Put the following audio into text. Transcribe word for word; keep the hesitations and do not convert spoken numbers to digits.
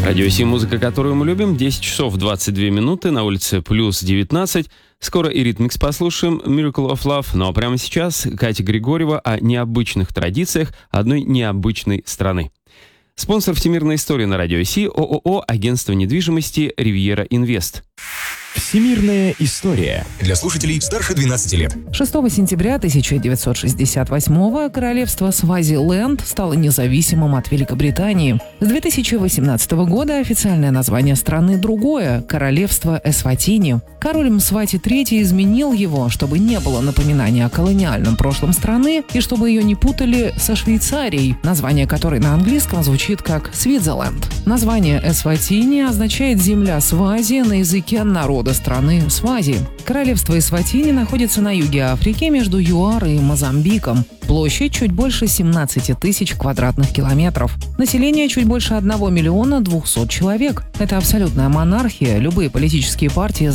Радио Си, музыка, которую мы любим. десять часов двадцать две минуты, на улице плюс девятнадцать. Скоро и Ритмикс послушаем, Miracle of Love. Но прямо сейчас Катя Григорьева о необычных традициях одной необычной страны. Спонсор «Всемирная история» на Радио Си — ООО «Агентство недвижимости Ривьера Инвест». Всемирная история для слушателей старше двенадцати лет. шестого сентября тысяча девятьсот шестьдесят восьмого королевство Свазиленд стало независимым от Великобритании. С две тысячи восемнадцатого года официальное название страны другое – Королевство Эсватини. Король Мсвати третий изменил его, чтобы не было напоминания о колониальном прошлом страны и чтобы ее не путали со Швейцарией, название которой на английском звучит как Свитзерленд. Название Эсватини означает «земля Свази» на языке народа страны Свази. Королевство Эсватини находится на юге Африки между ЮАР и Мозамбиком. Площадь чуть больше семнадцати тысяч квадратных километров. Население чуть больше одного миллиона двухсот человек. Это абсолютная монархия. Любые политические партии